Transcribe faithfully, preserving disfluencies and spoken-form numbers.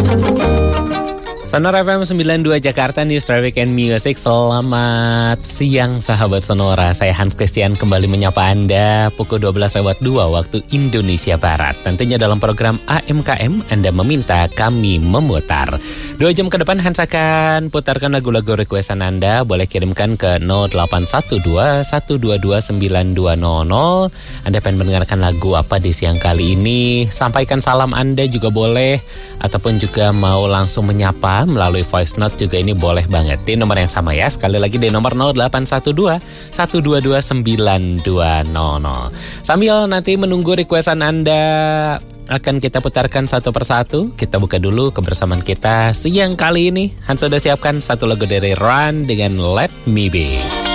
Sonora F M sembilan puluh dua Jakarta News Traffic and Music. Selamat siang sahabat Sonora. Saya Hans Christian kembali menyapa Anda pukul dua belas lewat dua waktu Indonesia Barat. Tentunya dalam program A M K M Anda meminta kami memutar. Dua jam ke depan Hans akan putarkan lagu-lagu requestan Anda. Boleh kirimkan ke nol delapan satu dua satu dua dua sembilan dua nol nol. Anda pengen mendengarkan lagu apa di siang kali ini? Sampaikan salam Anda juga boleh. Ataupun juga mau langsung menyapa melalui voice note juga ini boleh banget. Di nomor yang sama ya. Sekali lagi di nomor nol delapan satu dua satu dua dua sembilan dua nol nol. Sambil nanti menunggu requestan Anda akan kita putarkan satu persatu. Kita buka dulu kebersamaan kita siang kali ini. Hans sudah siapkan satu lagu dari Run dengan Let Me Be.